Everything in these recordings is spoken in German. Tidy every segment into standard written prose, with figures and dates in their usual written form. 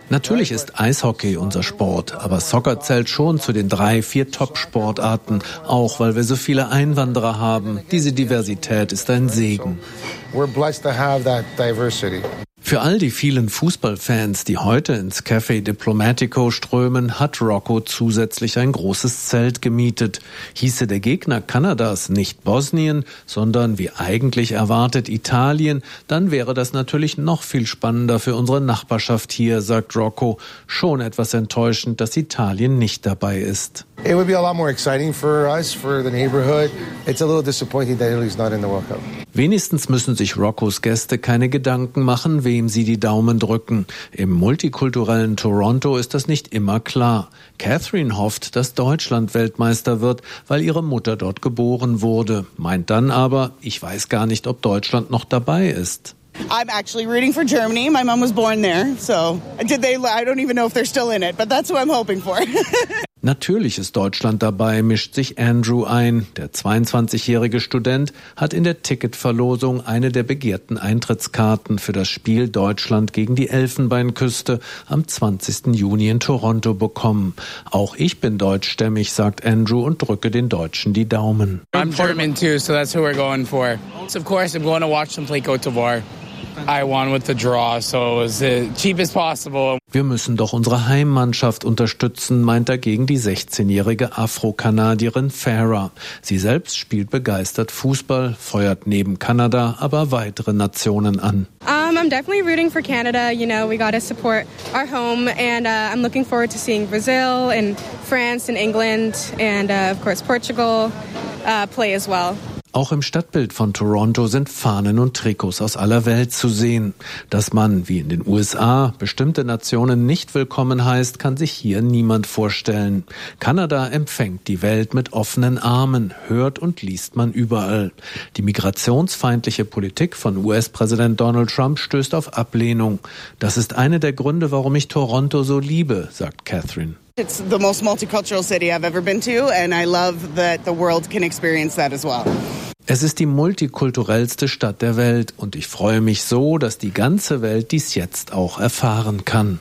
Natürlich ist Eishockey unser Sport, aber Soccer zählt schon zu den 3-4 Top-Sportarten, auch weil wir so viele Einwanderer haben. Diese Diversität ist ein Segen. We're blessed to have that diversity. Für all die vielen Fußballfans, die heute ins Café Diplomatico strömen, hat Rocco zusätzlich ein großes Zelt gemietet. Hieße der Gegner Kanadas nicht Bosnien, sondern wie eigentlich erwartet Italien, dann wäre das natürlich noch viel spannender für unsere Nachbarschaft hier, sagt Rocco. Schon etwas enttäuschend, dass Italien nicht dabei ist. It would be a lot more exciting for us, for the neighborhood. It's a little disappointing that Italy's not in the World Cup. Wenigstens müssen sich Roccos Gäste keine Gedanken machen, wem sie die Daumen drücken. Im multikulturellen Toronto ist das nicht immer klar. Catherine hofft, dass Deutschland Weltmeister wird, weil ihre Mutter dort geboren wurde. Meint dann aber, ich weiß gar nicht, ob Deutschland noch dabei ist. I'm actually rooting for Germany. My mom was born there, so I don't even know if they're still in it, but that's who I'm hoping for. Natürlich ist Deutschland dabei, mischt sich Andrew ein. Der 22-jährige Student hat in der Ticketverlosung eine der begehrten Eintrittskarten für das Spiel Deutschland gegen die Elfenbeinküste am 20. Juni in Toronto bekommen. Auch ich bin deutschstämmig, sagt Andrew und drücke den Deutschen die Daumen. I'm German too, so that's who we're going for. So of course I'm going to watch them play Côte d'Ivoire. I won with the draw, so it was as cheap as possible. Wir müssen doch unsere Heimmannschaft unterstützen, meint dagegen die 16-jährige Afro-Kanadierin Farah. Sie selbst spielt begeistert Fußball, feuert neben Kanada aber weitere Nationen an. I'm definitely rooting for Canada. You know, we got to support our home, and I'm looking forward to seeing Brazil and France and England and of course Portugal play as well. Auch im Stadtbild von Toronto sind Fahnen und Trikots aus aller Welt zu sehen. Dass man, wie in den USA, bestimmte Nationen nicht willkommen heißt, kann sich hier niemand vorstellen. Kanada empfängt die Welt mit offenen Armen, hört und liest man überall. Die migrationsfeindliche Politik von US-Präsident Donald Trump stößt auf Ablehnung. Das ist einer der Gründe, warum ich Toronto so liebe, sagt Catherine. It's the most multicultural city I've ever been to, and I love that the world can experience that as well. Es ist die multikulturellste Stadt der Welt und ich freue mich so, dass die ganze Welt dies jetzt auch erfahren kann.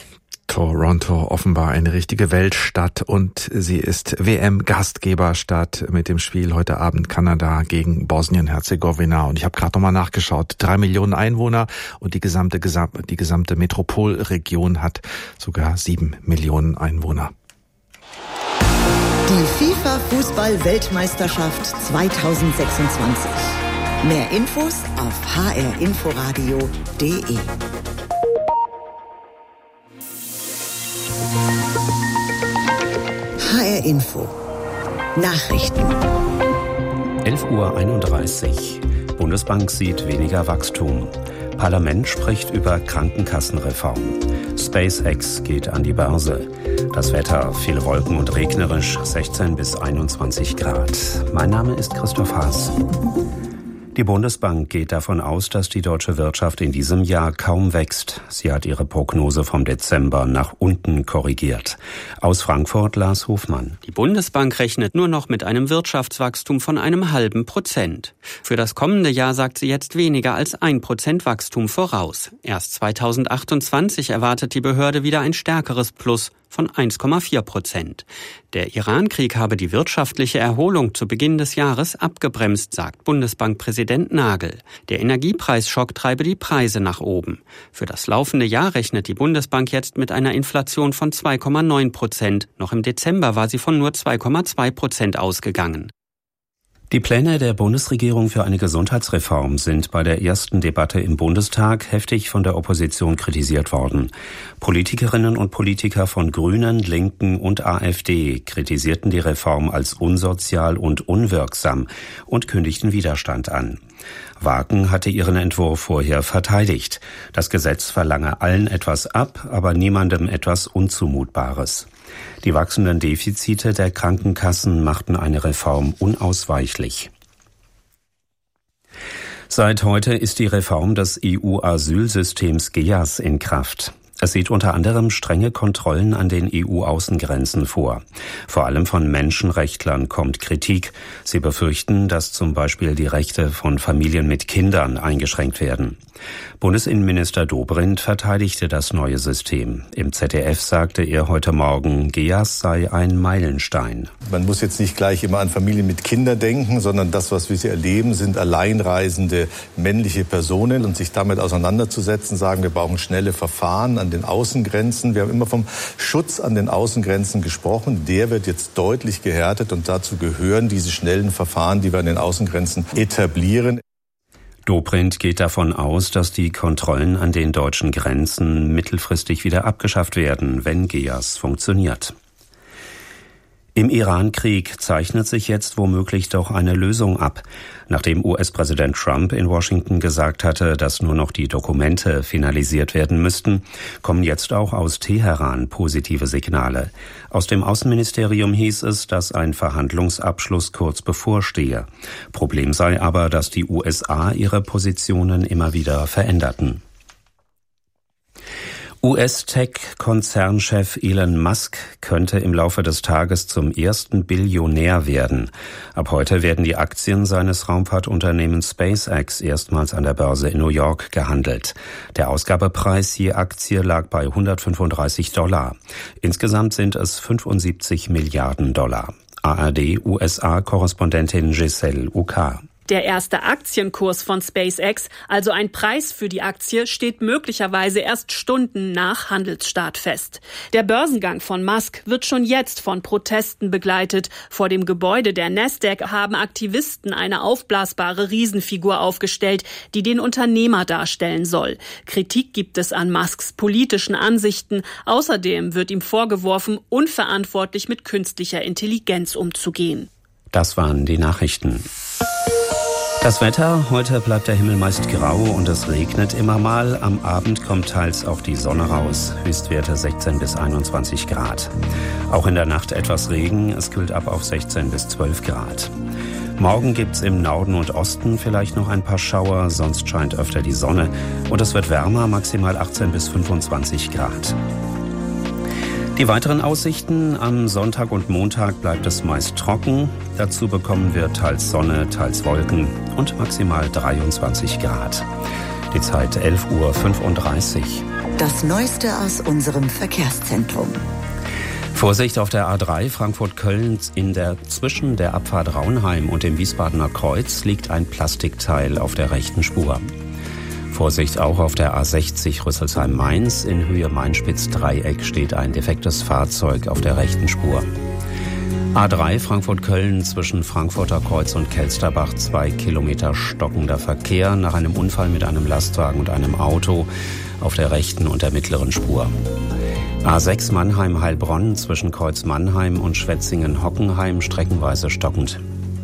Toronto, offenbar eine richtige Weltstadt, und sie ist WM-Gastgeberstadt mit dem Spiel heute Abend Kanada gegen Bosnien-Herzegowina. Und ich habe gerade nochmal nachgeschaut, 3 Millionen Einwohner und die gesamte Metropolregion hat sogar 7 Millionen Einwohner. Die FIFA-Fußball-Weltmeisterschaft 2026. Mehr Infos auf hrinforadio.de. HR Info. Nachrichten. 11:31 Uhr. Bundesbank sieht weniger Wachstum. Parlament spricht über Krankenkassenreform. SpaceX geht an die Börse. Das Wetter, viele Wolken und regnerisch, 16 bis 21 Grad. Mein Name ist Christoph Haas. Die Bundesbank geht davon aus, dass die deutsche Wirtschaft in diesem Jahr kaum wächst. Sie hat ihre Prognose vom Dezember nach unten korrigiert. Aus Frankfurt Lars Hofmann. Die Bundesbank rechnet nur noch mit einem Wirtschaftswachstum von 0,5%. Für das kommende Jahr sagt sie jetzt weniger als 1% Wachstum voraus. Erst 2028 erwartet die Behörde wieder ein stärkeres Plus von 1,4%. Der Iran-Krieg habe die wirtschaftliche Erholung zu Beginn des Jahres abgebremst, sagt Bundesbankpräsident Nagel. Der Energiepreisschock treibe die Preise nach oben. Für das laufende Jahr rechnet die Bundesbank jetzt mit einer Inflation von 2,9%. Noch im Dezember war sie von nur 2,2% ausgegangen. Die Pläne der Bundesregierung für eine Gesundheitsreform sind bei der ersten Debatte im Bundestag heftig von der Opposition kritisiert worden. Politikerinnen und Politiker von Grünen, Linken und AfD kritisierten die Reform als unsozial und unwirksam und kündigten Widerstand an. Wagen hatte ihren Entwurf vorher verteidigt. Das Gesetz verlange allen etwas ab, aber niemandem etwas Unzumutbares. Die wachsenden Defizite der Krankenkassen machten eine Reform unausweichlich. Seit heute ist die Reform des EU-Asylsystems GEAS in Kraft. Es sieht unter anderem strenge Kontrollen an den EU-Außengrenzen vor. Vor allem von Menschenrechtlern kommt Kritik. Sie befürchten, dass zum Beispiel die Rechte von Familien mit Kindern eingeschränkt werden. Bundesinnenminister Dobrindt verteidigte das neue System. Im ZDF sagte er heute Morgen, GEAS sei ein Meilenstein. Man muss jetzt nicht gleich immer an Familien mit Kindern denken, sondern das, was wir hier erleben, sind alleinreisende männliche Personen. Und sich damit auseinanderzusetzen, sagen, wir brauchen schnelle Verfahren an den Außengrenzen. Wir haben immer vom Schutz an den Außengrenzen gesprochen. Der wird jetzt deutlich gehärtet und dazu gehören diese schnellen Verfahren, die wir an den Außengrenzen etablieren. Dobrindt geht davon aus, dass die Kontrollen an den deutschen Grenzen mittelfristig wieder abgeschafft werden, wenn GEAS funktioniert. Im Iran-Krieg zeichnet sich jetzt womöglich doch eine Lösung ab. Nachdem US-Präsident Trump in Washington gesagt hatte, dass nur noch die Dokumente finalisiert werden müssten, kommen jetzt auch aus Teheran positive Signale. Aus dem Außenministerium hieß es, dass ein Verhandlungsabschluss kurz bevorstehe. Problem sei aber, dass die USA ihre Positionen immer wieder veränderten. US-Tech-Konzernchef Elon Musk könnte im Laufe des Tages zum ersten Billionär werden. Ab heute werden die Aktien seines Raumfahrtunternehmens SpaceX erstmals an der Börse in New York gehandelt. Der Ausgabepreis je Aktie lag bei $135. Insgesamt sind es 75 Milliarden Dollar. ARD-USA-Korrespondentin Giselle Uka. Der erste Aktienkurs von SpaceX, also ein Preis für die Aktie, steht möglicherweise erst Stunden nach Handelsstart fest. Der Börsengang von Musk wird schon jetzt von Protesten begleitet. Vor dem Gebäude der Nasdaq haben Aktivisten eine aufblasbare Riesenfigur aufgestellt, die den Unternehmer darstellen soll. Kritik gibt es an Musks politischen Ansichten. Außerdem wird ihm vorgeworfen, unverantwortlich mit künstlicher Intelligenz umzugehen. Das waren die Nachrichten. Das Wetter, heute bleibt der Himmel meist grau und es regnet immer mal. Am Abend kommt teils auch die Sonne raus. Höchstwerte 16 bis 21 Grad. Auch in der Nacht etwas Regen, es kühlt ab auf 16 bis 12 Grad. Morgen gibt's im Norden und Osten vielleicht noch ein paar Schauer, sonst scheint öfter die Sonne. Und es wird wärmer, maximal 18 bis 25 Grad. Die weiteren Aussichten: am Sonntag und Montag bleibt es meist trocken. Dazu bekommen wir teils Sonne, teils Wolken und maximal 23 Grad. Die Zeit 11:35 Uhr. Das Neueste aus unserem Verkehrszentrum. Vorsicht auf der A3 Frankfurt-Köln. Zwischen der Abfahrt Raunheim und dem Wiesbadener Kreuz liegt ein Plastikteil auf der rechten Spur. Vorsicht auch auf der A60 Rüsselsheim-Mainz. In Höhe Mainspitz-Dreieck steht ein defektes Fahrzeug auf der rechten Spur. A3 Frankfurt-Köln zwischen Frankfurter Kreuz und Kelsterbach 2 Kilometer stockender Verkehr nach einem Unfall mit einem Lastwagen und einem Auto auf der rechten und der mittleren Spur. A6 Mannheim-Heilbronn zwischen Kreuz Mannheim und Schwetzingen-Hockenheim streckenweise stockend.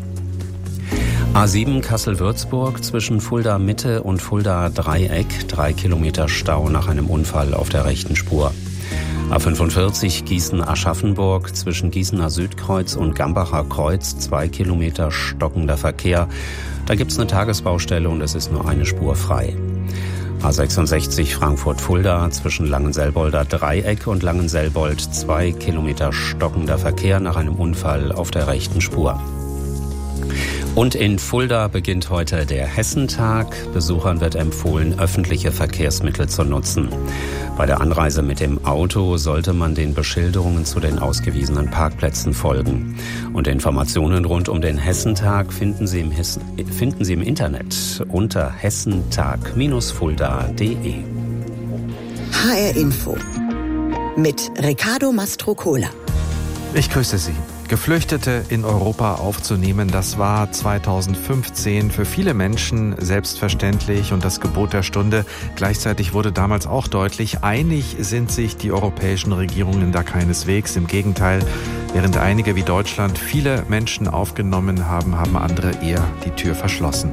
A7 Kassel-Würzburg zwischen Fulda Mitte und Fulda Dreieck 3 Kilometer Stau nach einem Unfall auf der rechten Spur. A45 Gießen-Aschaffenburg zwischen Gießener Südkreuz und Gambacher Kreuz 2 Kilometer stockender Verkehr. Da gibt's eine Tagesbaustelle und es ist nur eine Spur frei. A66 Frankfurt-Fulda zwischen Langenselbolder Dreieck und Langenselbold 2 Kilometer stockender Verkehr nach einem Unfall auf der rechten Spur. Und in Fulda beginnt heute der Hessentag. Besuchern wird empfohlen, öffentliche Verkehrsmittel zu nutzen. Bei der Anreise mit dem Auto sollte man den Beschilderungen zu den ausgewiesenen Parkplätzen folgen. Und Informationen rund um den Hessentag finden Sie im Internet unter hessentag-fulda.de. HR Info mit Riccardo Mastrocola. Ich grüße Sie. Geflüchtete in Europa aufzunehmen, das war 2015 für viele Menschen selbstverständlich und das Gebot der Stunde. Gleichzeitig wurde damals auch deutlich, einig sind sich die europäischen Regierungen da keineswegs. Im Gegenteil, während einige wie Deutschland viele Menschen aufgenommen haben, haben andere eher die Tür verschlossen.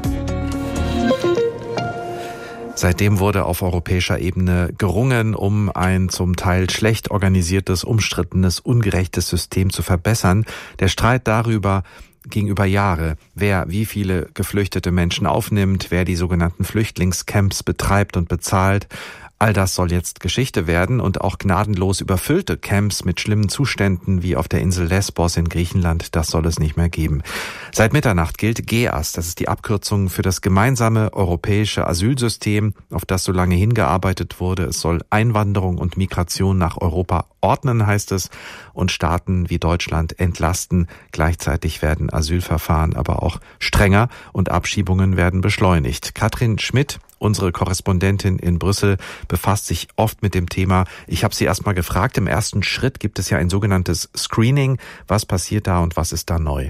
Seitdem wurde auf europäischer Ebene gerungen, um ein zum Teil schlecht organisiertes, umstrittenes, ungerechtes System zu verbessern. Der Streit darüber ging über Jahre, wer wie viele geflüchtete Menschen aufnimmt, wer die sogenannten Flüchtlingscamps betreibt und bezahlt. All das soll jetzt Geschichte werden und auch gnadenlos überfüllte Camps mit schlimmen Zuständen wie auf der Insel Lesbos in Griechenland, das soll es nicht mehr geben. Seit Mitternacht gilt GEAS, das ist die Abkürzung für das gemeinsame europäische Asylsystem, auf das so lange hingearbeitet wurde. Es soll Einwanderung und Migration nach Europa ordnen, heißt es, und Staaten wie Deutschland entlasten. Gleichzeitig werden Asylverfahren aber auch strenger und Abschiebungen werden beschleunigt. Katrin Schmidt, unsere Korrespondentin in Brüssel, befasst sich oft mit dem Thema. Ich habe sie erst mal gefragt, im ersten Schritt gibt es ja ein sogenanntes Screening. Was passiert da und was ist da neu?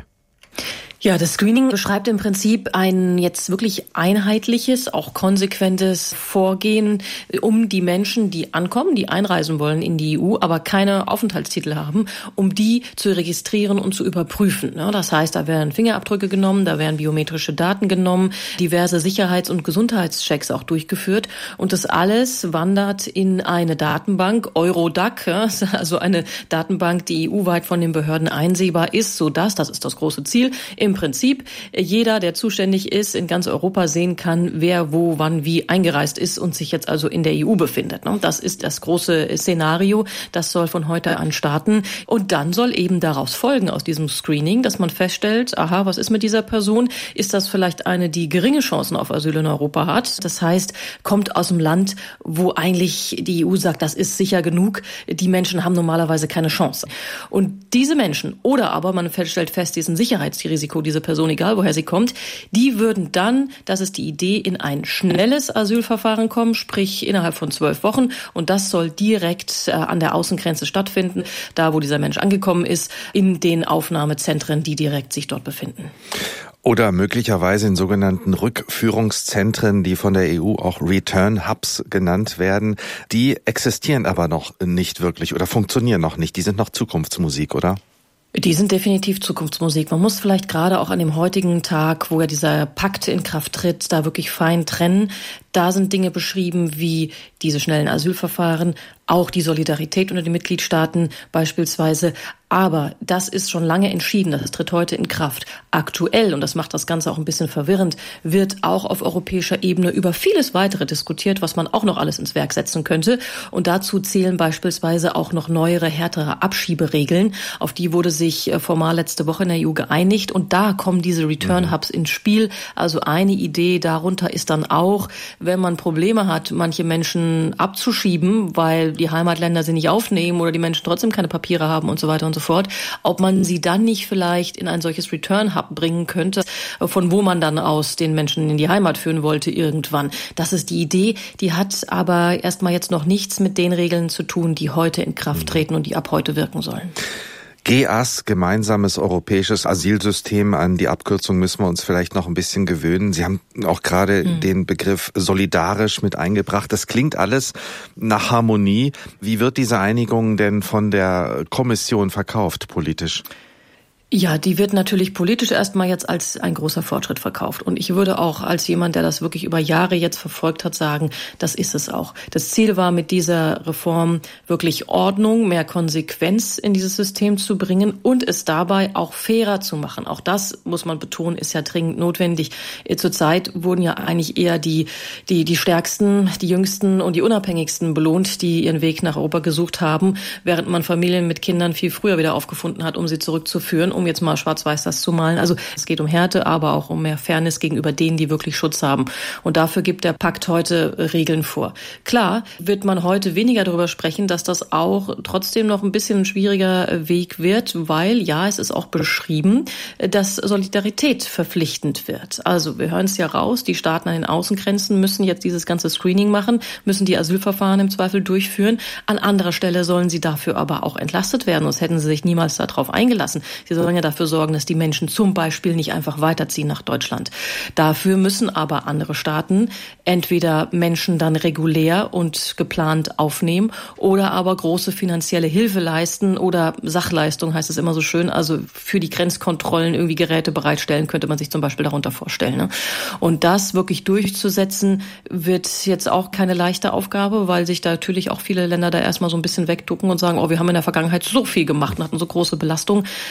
Ja, das Screening beschreibt im Prinzip ein jetzt wirklich einheitliches, auch konsequentes Vorgehen, um die Menschen, die ankommen, die einreisen wollen in die EU, aber keine Aufenthaltstitel haben, um die zu registrieren und zu überprüfen. Das heißt, da werden Fingerabdrücke genommen, da werden biometrische Daten genommen, diverse Sicherheits- und Gesundheitschecks auch durchgeführt und das alles wandert in eine Datenbank, Eurodac, also eine Datenbank, die EU-weit von den Behörden einsehbar ist, sodass, das ist das große Ziel, im Prinzip jeder, der zuständig ist, in ganz Europa sehen kann, wer wo, wann, wie eingereist ist und sich jetzt also in der EU befindet. Das ist das große Szenario. Das soll von heute an starten. Und dann soll eben daraus folgen, aus diesem Screening, dass man feststellt, aha, was ist mit dieser Person? Ist das vielleicht eine, die geringe Chancen auf Asyl in Europa hat? Das heißt, kommt aus einem Land, wo eigentlich die EU sagt, das ist sicher genug. Die Menschen haben normalerweise keine Chance. Und diese Menschen, oder aber man stellt fest, diesen Sicherheitsrisiko, diese Person, egal woher sie kommt, die würden dann, das ist die Idee, in ein schnelles Asylverfahren kommen, sprich innerhalb von 12 Wochen. Und das soll direkt an der Außengrenze stattfinden, da wo dieser Mensch angekommen ist, in den Aufnahmezentren, die direkt sich dort befinden. Oder möglicherweise in sogenannten Rückführungszentren, die von der EU auch Return Hubs genannt werden. Die existieren aber noch nicht wirklich oder funktionieren noch nicht. Die sind noch Zukunftsmusik, oder? Die sind definitiv Zukunftsmusik. Man muss vielleicht gerade auch an dem heutigen Tag, wo ja dieser Pakt in Kraft tritt, da wirklich fein trennen. Da sind Dinge beschrieben wie diese schnellen Asylverfahren, auch die Solidarität unter den Mitgliedstaaten beispielsweise. Aber das ist schon lange entschieden, das tritt heute in Kraft. Aktuell, und das macht das Ganze auch ein bisschen verwirrend, wird auch auf europäischer Ebene über vieles weitere diskutiert, was man auch noch alles ins Werk setzen könnte. Und dazu zählen beispielsweise auch noch neuere, härtere Abschieberegeln. Auf die wurde sich formal letzte Woche in der EU geeinigt. Und da kommen diese Return Hubs ins Spiel. Also eine Idee darunter ist dann auch, wenn man Probleme hat, manche Menschen abzuschieben, weil die Heimatländer sie nicht aufnehmen oder die Menschen trotzdem keine Papiere haben und so weiter und so fort, ob man sie dann nicht vielleicht in ein solches Return-Hub bringen könnte, von wo man dann aus den Menschen in die Heimat führen wollte irgendwann. Das ist die Idee, die hat aber erstmal jetzt noch nichts mit den Regeln zu tun, die heute in Kraft treten und die ab heute wirken sollen. GEAS, gemeinsames europäisches Asylsystem, an die Abkürzung müssen wir uns vielleicht noch ein bisschen gewöhnen. Sie haben auch gerade den Begriff solidarisch mit eingebracht. Das klingt alles nach Harmonie. Wie wird diese Einigung denn von der Kommission verkauft politisch? Ja, die wird natürlich politisch erstmal jetzt als ein großer Fortschritt verkauft. Und ich würde auch als jemand, der das wirklich über Jahre jetzt verfolgt hat, sagen, das ist es auch. Das Ziel war mit dieser Reform wirklich Ordnung, mehr Konsequenz in dieses System zu bringen und es dabei auch fairer zu machen. Auch das, muss man betonen, ist ja dringend notwendig. Zurzeit wurden ja eigentlich eher die Stärksten, die Jüngsten und die Unabhängigsten belohnt, die ihren Weg nach Europa gesucht haben, während man Familien mit Kindern viel früher wieder aufgefunden hat, um sie zurückzuführen, um jetzt mal schwarz-weiß das zu malen. Also es geht um Härte, aber auch um mehr Fairness gegenüber denen, die wirklich Schutz haben. Und dafür gibt der Pakt heute Regeln vor. Klar wird man heute weniger darüber sprechen, dass das auch trotzdem noch ein bisschen ein schwieriger Weg wird, weil, ja, es ist auch beschrieben, dass Solidarität verpflichtend wird. Also wir hören es ja raus, die Staaten an den Außengrenzen müssen jetzt dieses ganze Screening machen, müssen die Asylverfahren im Zweifel durchführen. An anderer Stelle sollen sie dafür aber auch entlastet werden, sonst hätten sie sich niemals darauf eingelassen. Sie sollen ja dafür sorgen, dass die Menschen zum Beispiel nicht einfach weiterziehen nach Deutschland. Dafür müssen aber andere Staaten entweder Menschen dann regulär und geplant aufnehmen oder aber große finanzielle Hilfe leisten oder Sachleistung, heißt es immer so schön, also für die Grenzkontrollen irgendwie Geräte bereitstellen, könnte man sich zum Beispiel darunter vorstellen. Und das wirklich durchzusetzen, wird jetzt auch keine leichte Aufgabe, weil sich da natürlich auch viele Länder da erstmal so ein bisschen wegducken und sagen, oh, wir haben in der Vergangenheit so viel gemacht und hatten so große Belastung. Stimmt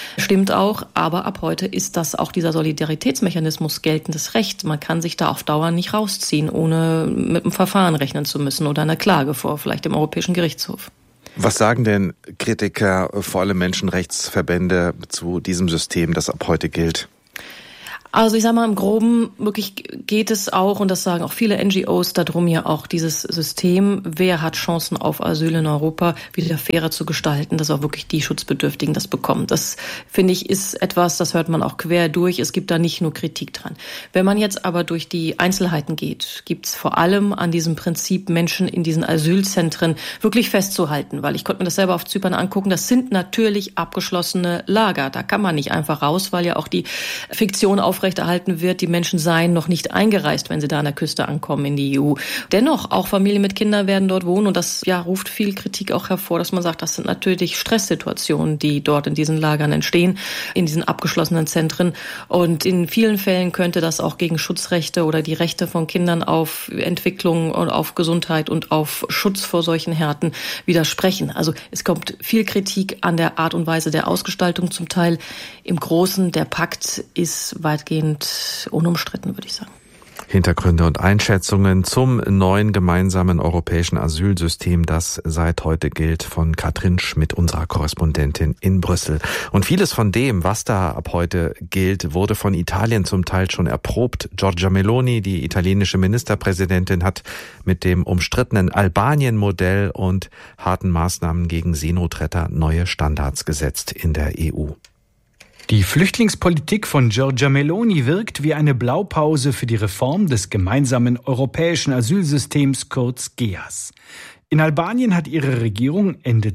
stimmt auch. Aber ab heute ist das auch dieser Solidaritätsmechanismus geltendes Recht. Man kann sich da auf Dauer nicht rausziehen, ohne mit einem Verfahren rechnen zu müssen oder einer Klage vor vielleicht dem Europäischen Gerichtshof. Was sagen denn Kritiker, vor allem Menschenrechtsverbände, zu diesem System, das ab heute gilt? Also ich sage mal, im Groben wirklich geht es auch, und das sagen auch viele NGOs, darum ja auch dieses System, wer hat Chancen auf Asyl in Europa, wieder fairer zu gestalten, dass auch wirklich die Schutzbedürftigen das bekommen. Das, finde ich, ist etwas, das hört man auch quer durch. Es gibt da nicht nur Kritik dran. Wenn man jetzt aber durch die Einzelheiten geht, gibt es vor allem an diesem Prinzip, Menschen in diesen Asylzentren wirklich festzuhalten, weil ich konnte mir das selber auf Zypern angucken, das sind natürlich abgeschlossene Lager. Da kann man nicht einfach raus, weil ja auch die Fiktion aufrechterhalten wird, die Menschen seien noch nicht eingereist, wenn sie da an der Küste ankommen in die EU. Dennoch, auch Familien mit Kindern werden dort wohnen und das ruft viel Kritik auch hervor, dass man sagt, das sind natürlich Stresssituationen, die dort in diesen Lagern entstehen, in diesen abgeschlossenen Zentren. Und in vielen Fällen könnte das auch gegen Schutzrechte oder die Rechte von Kindern auf Entwicklung und auf Gesundheit und auf Schutz vor solchen Härten widersprechen. Also es kommt viel Kritik an der Art und Weise der Ausgestaltung zum Teil. Im Großen, der Pakt ist weitgehend unumstritten, würde ich sagen. Hintergründe und Einschätzungen zum neuen gemeinsamen europäischen Asylsystem, das seit heute gilt, von Katrin Schmidt, unserer Korrespondentin in Brüssel. Und vieles von dem, was da ab heute gilt, wurde von Italien zum Teil schon erprobt. Giorgia Meloni, die italienische Ministerpräsidentin, hat mit dem umstrittenen Albanien-Modell und harten Maßnahmen gegen Seenotretter neue Standards gesetzt in der EU. Die Flüchtlingspolitik von Giorgia Meloni wirkt wie eine Blaupause für die Reform des gemeinsamen europäischen Asylsystems, kurz GEAS. In Albanien hat ihre Regierung Ende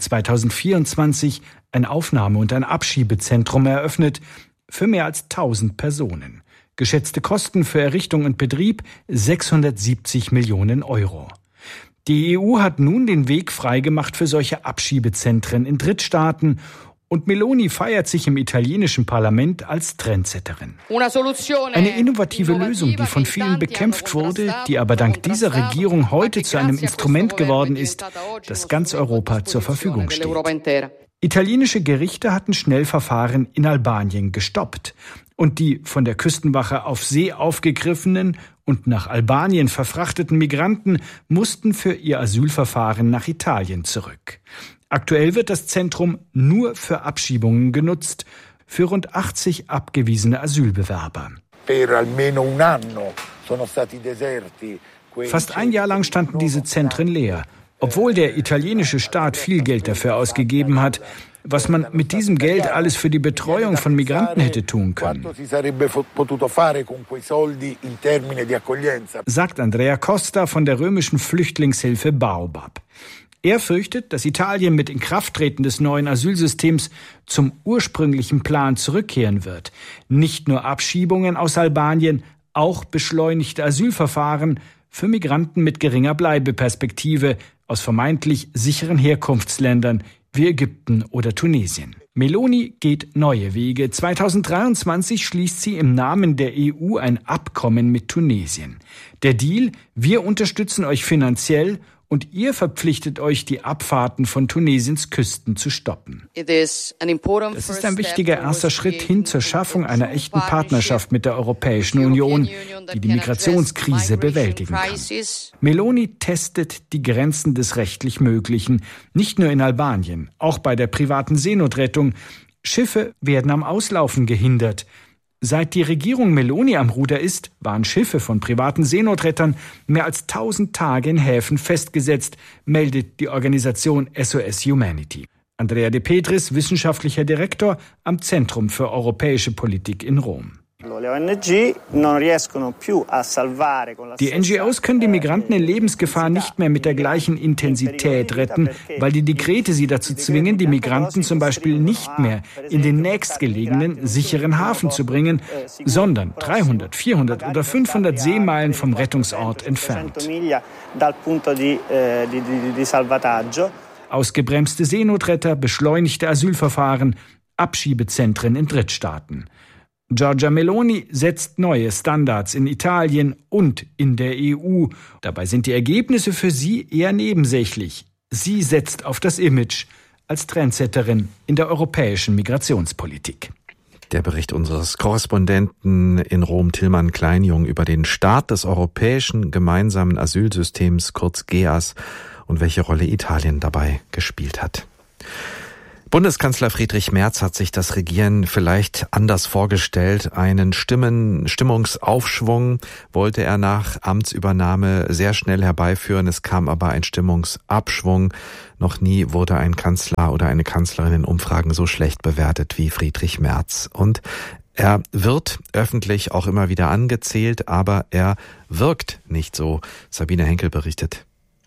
2024 ein Aufnahme- und ein Abschiebezentrum eröffnet für mehr als 1000 Personen. Geschätzte Kosten für Errichtung und Betrieb 670 Millionen Euro. Die EU hat nun den Weg freigemacht für solche Abschiebezentren in Drittstaaten. Und Meloni feiert sich im italienischen Parlament als Trendsetterin. Eine innovative Lösung, die von vielen bekämpft wurde, die aber dank dieser Regierung heute zu einem Instrument geworden ist, das ganz Europa zur Verfügung steht. Italienische Gerichte hatten Schnellverfahren in Albanien gestoppt. Und die von der Küstenwache auf See aufgegriffenen und nach Albanien verfrachteten Migranten mussten für ihr Asylverfahren nach Italien zurück. Aktuell wird das Zentrum nur für Abschiebungen genutzt, für rund 80 abgewiesene Asylbewerber. Fast ein Jahr lang standen diese Zentren leer, obwohl der italienische Staat viel Geld dafür ausgegeben hat, was man mit diesem Geld alles für die Betreuung von Migranten hätte tun können. Sagt Andrea Costa von der römischen Flüchtlingshilfe Baobab. Er fürchtet, dass Italien mit Inkrafttreten des neuen Asylsystems zum ursprünglichen Plan zurückkehren wird. Nicht nur Abschiebungen aus Albanien, auch beschleunigte Asylverfahren für Migranten mit geringer Bleibeperspektive aus vermeintlich sicheren Herkunftsländern wie Ägypten oder Tunesien. Meloni geht neue Wege. 2023 schließt sie im Namen der EU ein Abkommen mit Tunesien. Der Deal: wir unterstützen euch finanziell und ihr verpflichtet euch, die Abfahrten von Tunesiens Küsten zu stoppen. Das ist ein wichtiger erster Schritt hin zur Schaffung einer echten Partnerschaft mit der Europäischen Union, die die Migrationskrise bewältigen kann. Meloni testet die Grenzen des rechtlich Möglichen, nicht nur in Albanien, auch bei der privaten Seenotrettung. Schiffe werden am Auslaufen gehindert. Seit die Regierung Meloni am Ruder ist, waren Schiffe von privaten Seenotrettern mehr als 1000 Tage in Häfen festgesetzt, meldet die Organisation SOS Humanity. Andrea De Petris, wissenschaftlicher Direktor am Zentrum für europäische Politik in Rom. Die NGOs können die Migranten in Lebensgefahr nicht mehr mit der gleichen Intensität retten, weil die Dekrete sie dazu zwingen, die Migranten zum Beispiel nicht mehr in den nächstgelegenen sicheren Hafen zu bringen, sondern 300, 400 oder 500 Seemeilen vom Rettungsort entfernt. Ausgebremste Seenotretter, beschleunigte Asylverfahren, Abschiebezentren in Drittstaaten. Giorgia Meloni setzt neue Standards in Italien und in der EU. Dabei sind die Ergebnisse für sie eher nebensächlich. Sie setzt auf das Image als Trendsetterin in der europäischen Migrationspolitik. Der Bericht unseres Korrespondenten in Rom, Tillmann Kleinjung, über den Start des europäischen gemeinsamen Asylsystems, kurz GEAS, und welche Rolle Italien dabei gespielt hat. Bundeskanzler Friedrich Merz hat sich das Regieren vielleicht anders vorgestellt. Einen Stimmungsaufschwung wollte er nach Amtsübernahme sehr schnell herbeiführen. Es kam aber ein Stimmungsabschwung. Noch nie wurde ein Kanzler oder eine Kanzlerin in Umfragen so schlecht bewertet wie Friedrich Merz. Und er wird öffentlich auch immer wieder angezählt, aber er wirkt nicht so. Sabine Henkel berichtet.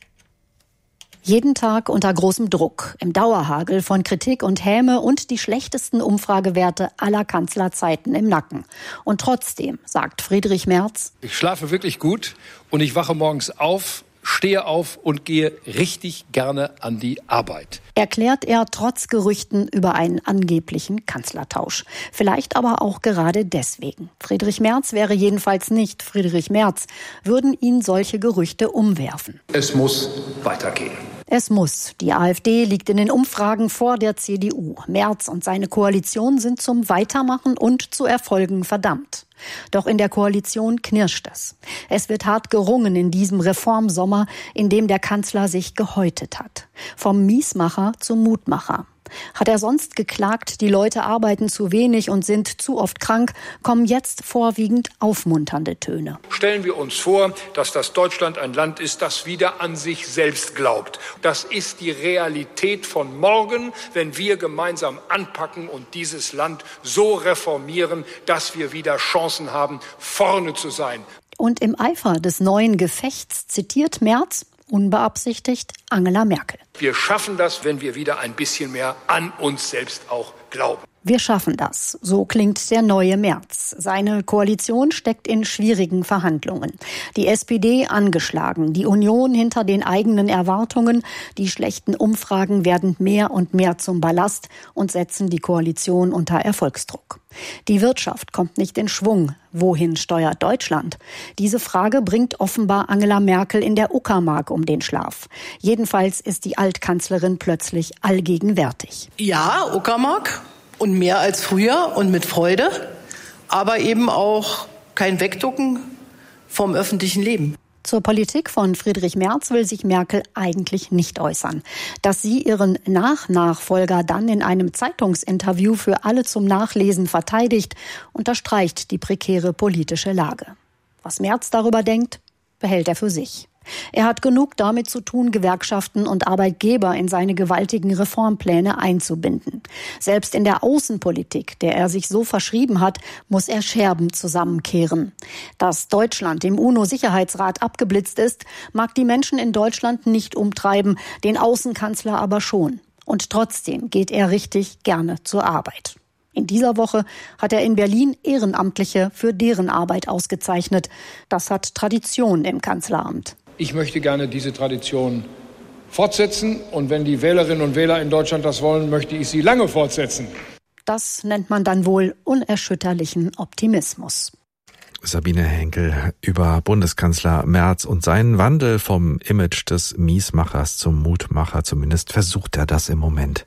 Jeden Tag unter großem Druck, im Dauerhagel von Kritik und Häme und die schlechtesten Umfragewerte aller Kanzlerzeiten im Nacken. Und trotzdem, sagt Friedrich Merz: Ich schlafe wirklich gut und ich wache morgens auf, stehe auf und gehe richtig gerne an die Arbeit. Erklärt er trotz Gerüchten über einen angeblichen Kanzlertausch. Vielleicht aber auch gerade deswegen. Friedrich Merz wäre jedenfalls nicht Friedrich Merz, würden ihn solche Gerüchte umwerfen. Es muss weitergehen. Es muss. Die AfD liegt in den Umfragen vor der CDU. Merz und seine Koalition sind zum Weitermachen und zu Erfolgen verdammt. Doch in der Koalition knirscht es. Es wird hart gerungen in diesem Reformsommer, in dem der Kanzler sich gehäutet hat. Vom Miesmacher zum Mutmacher. Hat er sonst geklagt, die Leute arbeiten zu wenig und sind zu oft krank, kommen jetzt vorwiegend aufmunternde Töne. Stellen wir uns vor, dass das Deutschland ein Land ist, das wieder an sich selbst glaubt. Das ist die Realität von morgen, wenn wir gemeinsam anpacken und dieses Land so reformieren, dass wir wieder Chancen haben, vorne zu sein. Und im Eifer des neuen Gefechts zitiert Merz, unbeabsichtigt, Angela Merkel. Wir schaffen das, wenn wir wieder ein bisschen mehr an uns selbst auch glauben. Wir schaffen das. So klingt der neue Merz. Seine Koalition steckt in schwierigen Verhandlungen. Die SPD angeschlagen, die Union hinter den eigenen Erwartungen. Die schlechten Umfragen werden mehr und mehr zum Ballast und setzen die Koalition unter Erfolgsdruck. Die Wirtschaft kommt nicht in Schwung. Wohin steuert Deutschland? Diese Frage bringt offenbar Angela Merkel in der Uckermark um den Schlaf. Jedenfalls ist die Altkanzlerin plötzlich allgegenwärtig. Ja, Uckermark. Und mehr als früher und mit Freude, aber eben auch kein Wegducken vom öffentlichen Leben. Zur Politik von Friedrich Merz will sich Merkel eigentlich nicht äußern. Dass sie ihren Nachfolger dann in einem Zeitungsinterview für alle zum Nachlesen verteidigt, unterstreicht die prekäre politische Lage. Was Merz darüber denkt, behält er für sich. Er hat genug damit zu tun, Gewerkschaften und Arbeitgeber in seine gewaltigen Reformpläne einzubinden. Selbst in der Außenpolitik, der er sich so verschrieben hat, muss er Scherben zusammenkehren. Dass Deutschland im UNO-Sicherheitsrat abgeblitzt ist, mag die Menschen in Deutschland nicht umtreiben, den Außenkanzler aber schon. Und trotzdem geht er richtig gerne zur Arbeit. In dieser Woche hat er in Berlin Ehrenamtliche für deren Arbeit ausgezeichnet. Das hat Tradition im Kanzleramt. Ich möchte gerne diese Tradition fortsetzen. Und wenn die Wählerinnen und Wähler in Deutschland das wollen, möchte ich sie lange fortsetzen. Das nennt man dann wohl unerschütterlichen Optimismus. Sabine Henkel über Bundeskanzler Merz und seinen Wandel vom Image des Miesmachers zum Mutmacher. Zumindest versucht er das im Moment.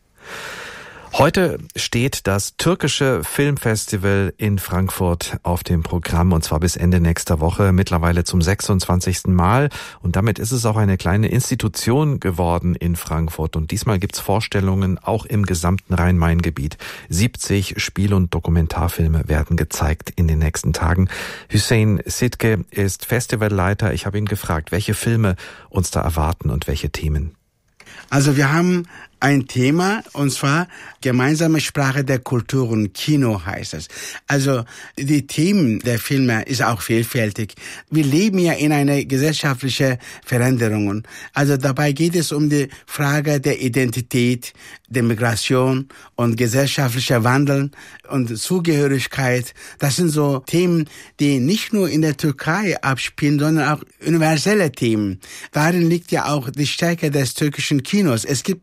Heute steht das türkische Filmfestival in Frankfurt auf dem Programm, und zwar bis Ende nächster Woche, mittlerweile zum 26. Mal. Und damit ist es auch eine kleine Institution geworden in Frankfurt. Und diesmal gibt's Vorstellungen auch im gesamten Rhein-Main-Gebiet. 70 Spiel- und Dokumentarfilme werden gezeigt in den nächsten Tagen. Hüseyin Sidke ist Festivalleiter. Ich habe ihn gefragt, welche Filme uns da erwarten und welche Themen. Also wir haben ein Thema, und zwar gemeinsame Sprache der Kulturen, Kino heißt es. Also die Themen der Filme ist auch vielfältig. Wir leben ja in einer gesellschaftlichen Veränderung. Also dabei geht es um die Frage der Identität, der Migration und gesellschaftlicher Wandel und Zugehörigkeit. Das sind so Themen, die nicht nur in der Türkei abspielen, sondern auch universelle Themen. Darin liegt ja auch die Stärke des türkischen Kinos. Es gibt ja nicht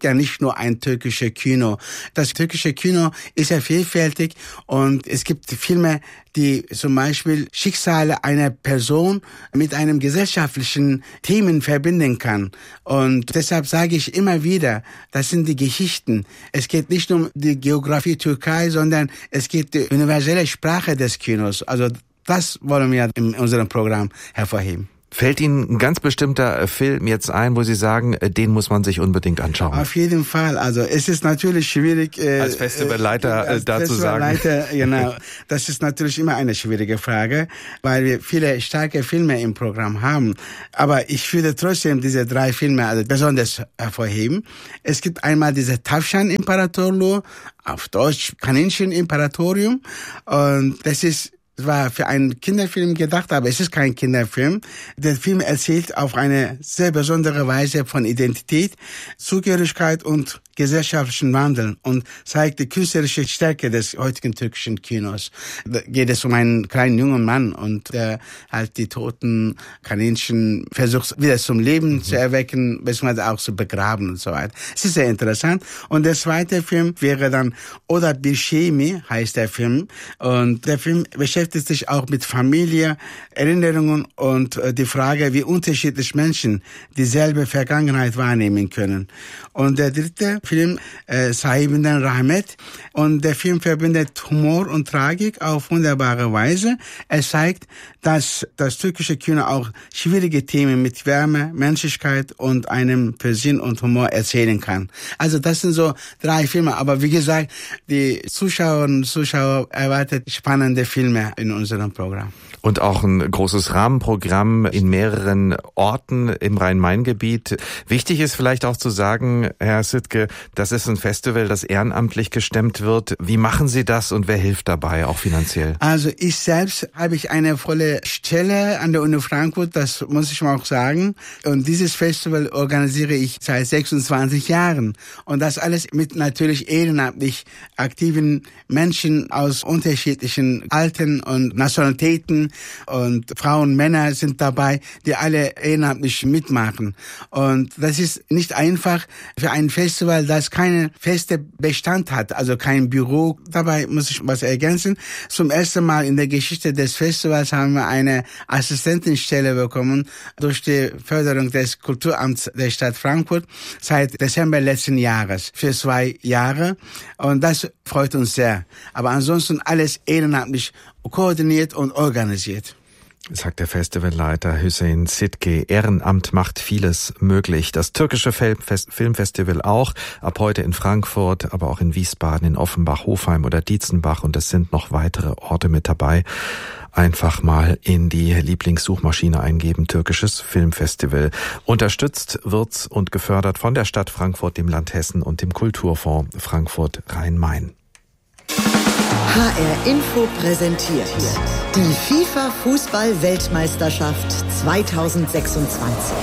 nur ein türkisches Kino. Das türkische Kino ist ja vielfältig und es gibt Filme, die zum Beispiel Schicksale einer Person mit einem gesellschaftlichen Themen verbinden kann. Und deshalb sage ich immer wieder, das sind die Geschichten. Es geht nicht um die Geografie Türkei, sondern es geht die universelle Sprache des Kinos. Also das wollen wir in unserem Programm hervorheben. Fällt Ihnen ein ganz bestimmter Film jetzt ein, wo Sie sagen, den muss man sich unbedingt anschauen? Auf jeden Fall. Also es ist natürlich schwierig, als Festivalleiter da zu sagen. Genau. Das ist natürlich immer eine schwierige Frage, weil wir viele starke Filme im Programm haben. Aber ich würde trotzdem diese 3 Filme besonders hervorheben. Es gibt einmal diese Tavşan İmparatorluğu, auf Deutsch Kaninchen Imperatorium. Und das war für einen Kinderfilm gedacht, aber es ist kein Kinderfilm. Der Film erzählt auf eine sehr besondere Weise von Identität, Zugehörigkeit und gesellschaftlichen Wandel und zeigt die künstlerische Stärke des heutigen türkischen Kinos. Da geht es um einen kleinen jungen Mann und der halt die toten Kaninchen versucht wieder zum Leben zu erwecken, beziehungsweise auch zu begraben und so weiter. Es ist sehr interessant. Und der zweite Film wäre dann Oda Bir Şey Mi, heißt der Film. Und der Film beschäftigt sich auch mit Familie, Erinnerungen und die Frage, wie unterschiedlich Menschen dieselbe Vergangenheit wahrnehmen können. Und der dritte Film, Sahibinden Rahmet. Und der Film verbindet Humor und Tragik auf wunderbare Weise. Er zeigt, dass das türkische Kino auch schwierige Themen mit Wärme, Menschlichkeit und einem für Sinn und Humor erzählen kann. Also das sind so 3 Filme. Aber wie gesagt, die Zuschauerinnen und Zuschauer erwartet spannende Filme in unserem Programm. Und auch ein großes Rahmenprogramm in mehreren Orten im Rhein-Main-Gebiet. Wichtig ist vielleicht auch zu sagen, Herr Sittke, das ist ein Festival, das ehrenamtlich gestemmt wird. Wie machen Sie das und wer hilft dabei, auch finanziell? Also ich selbst habe eine volle Stelle an der Uni Frankfurt, das muss ich mal auch sagen. Und dieses Festival organisiere ich seit 26 Jahren. Und das alles mit natürlich ehrenamtlich aktiven Menschen aus unterschiedlichen Altern und Nationalitäten. Und Frauen, Männer sind dabei, die alle ehrenamtlich mitmachen. Und das ist nicht einfach für ein Festival, das keinen festen Bestand hat, also kein Büro. Dabei muss ich was ergänzen. Zum ersten Mal in der Geschichte des Festivals haben wir eine Assistentenstelle bekommen durch die Förderung des Kulturamts der Stadt Frankfurt seit Dezember letzten Jahres für 2 Jahre. Und das freut uns sehr. Aber ansonsten alles ehrenamtlich koordiniert und organisiert. Sagt der Festivalleiter Hüseyin Sittke. Ehrenamt macht vieles möglich. Das türkische Filmfestival auch. Ab heute in Frankfurt, aber auch in Wiesbaden, in Offenbach, Hofheim oder Dietzenbach. Und es sind noch weitere Orte mit dabei. Einfach mal in die Lieblingssuchmaschine eingeben, türkisches Filmfestival. Unterstützt wird's und gefördert von der Stadt Frankfurt, dem Land Hessen und dem Kulturfonds Frankfurt Rhein-Main. HR Info präsentiert die FIFA-Fußball-Weltmeisterschaft 2026.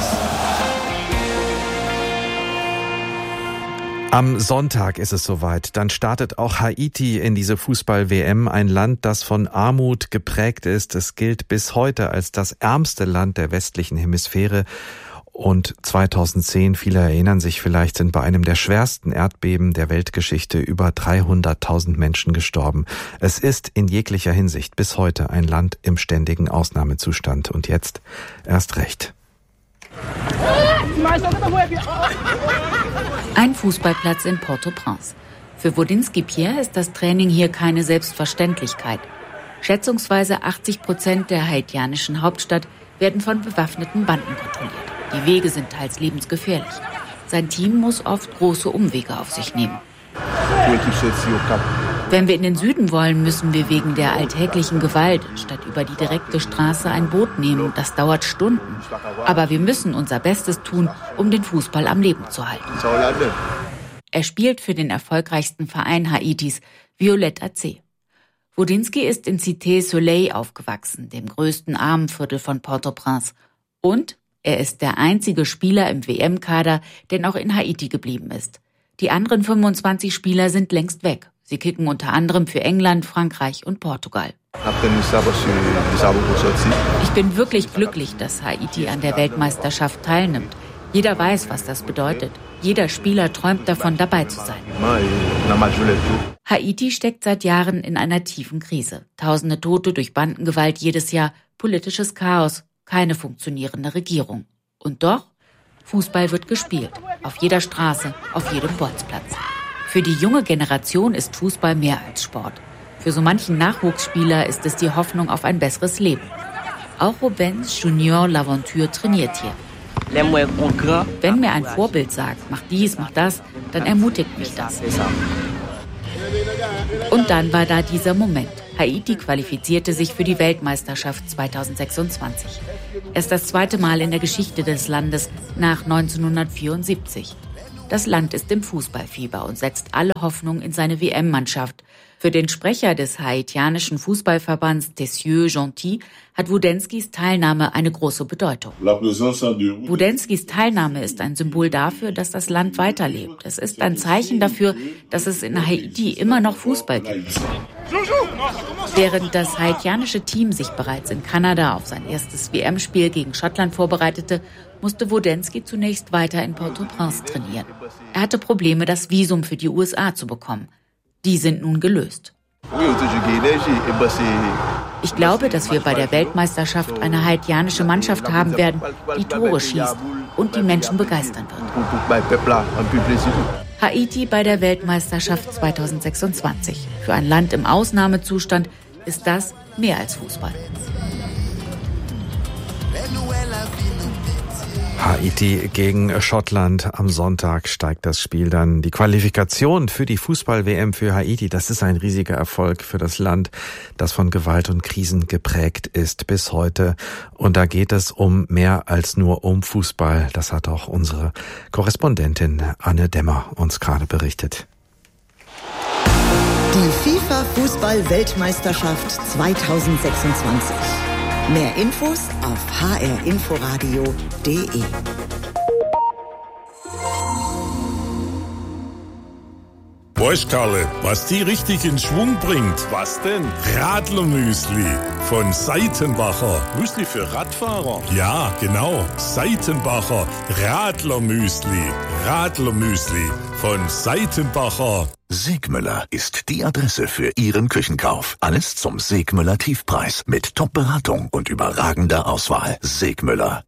Am Sonntag ist es soweit. Dann startet auch Haiti in diese Fußball-WM, ein Land, das von Armut geprägt ist. Es gilt bis heute als das ärmste Land der westlichen Hemisphäre. Und 2010, viele erinnern sich vielleicht, sind bei einem der schwersten Erdbeben der Weltgeschichte über 300.000 Menschen gestorben. Es ist in jeglicher Hinsicht bis heute ein Land im ständigen Ausnahmezustand. Und jetzt erst recht. Ein Fußballplatz in Port-au-Prince. Für Wodinski Pierre ist das Training hier keine Selbstverständlichkeit. Schätzungsweise 80% der haitianischen Hauptstadt werden von bewaffneten Banden kontrolliert. Die Wege sind teils lebensgefährlich. Sein Team muss oft große Umwege auf sich nehmen. Wenn wir in den Süden wollen, müssen wir wegen der alltäglichen Gewalt statt über die direkte Straße ein Boot nehmen. Das dauert Stunden. Aber wir müssen unser Bestes tun, um den Fußball am Leben zu halten. Er spielt für den erfolgreichsten Verein Haitis, Violet AC. Wodinski ist in Cité Soleil aufgewachsen, dem größten Armenviertel von Port-au-Prince. Und er ist der einzige Spieler im WM-Kader, der noch in Haiti geblieben ist. Die anderen 25 Spieler sind längst weg. Sie kicken unter anderem für England, Frankreich und Portugal. Ich bin wirklich glücklich, dass Haiti an der Weltmeisterschaft teilnimmt. Jeder weiß, was das bedeutet. Jeder Spieler träumt davon, dabei zu sein. Haiti steckt seit Jahren in einer tiefen Krise. Tausende Tote durch Bandengewalt jedes Jahr, politisches Chaos, keine funktionierende Regierung. Und doch, Fußball wird gespielt. Auf jeder Straße, auf jedem Bolzplatz. Für die junge Generation ist Fußball mehr als Sport. Für so manchen Nachwuchsspieler ist es die Hoffnung auf ein besseres Leben. Auch Rubens Junior Laventure trainiert hier. Wenn mir ein Vorbild sagt, mach dies, mach das, dann ermutigt mich das. Und dann war da dieser Moment. Haiti qualifizierte sich für die Weltmeisterschaft 2026. Erst das zweite Mal in der Geschichte des Landes nach 1974. Das Land ist im Fußballfieber und setzt alle Hoffnung in seine WM-Mannschaft. Für den Sprecher des haitianischen Fußballverbands Tessieux Gentil hat Woudenskis Teilnahme eine große Bedeutung. Woudenskis Teilnahme ist ein Symbol dafür, dass das Land weiterlebt. Es ist ein Zeichen dafür, dass es in Haiti immer noch Fußball gibt. Während das haitianische Team sich bereits in Kanada auf sein erstes WM-Spiel gegen Schottland vorbereitete, musste Woudenski zunächst weiter in Port-au-Prince trainieren. Er hatte Probleme, das Visum für die USA zu bekommen. Die sind nun gelöst. Ich glaube, dass wir bei der Weltmeisterschaft eine haitianische Mannschaft haben werden, die Tore schießt und die Menschen begeistern wird. Haiti bei der Weltmeisterschaft 2026. Für ein Land im Ausnahmezustand ist das mehr als Fußball. Haiti gegen Schottland. Am Sonntag steigt das Spiel dann. Die Qualifikation für die Fußball-WM für Haiti, das ist ein riesiger Erfolg für das Land, das von Gewalt und Krisen geprägt ist bis heute. Und da geht es um mehr als nur um Fußball. Das hat auch unsere Korrespondentin Anne Demmer uns gerade berichtet. Die FIFA-Fußball-Weltmeisterschaft 2026. Mehr Infos auf hrinforadio.de. Weißt Karle, was die richtig in Schwung bringt? Was denn? Radlermüsli von Seitenbacher. Müsli für Radfahrer? Ja, genau. Seitenbacher Radlermüsli. Radlermüsli von Seitenbacher. Segmüller ist die Adresse für Ihren Küchenkauf. Alles zum Segmüller Tiefpreis mit Top-Beratung und überragender Auswahl. Segmüller.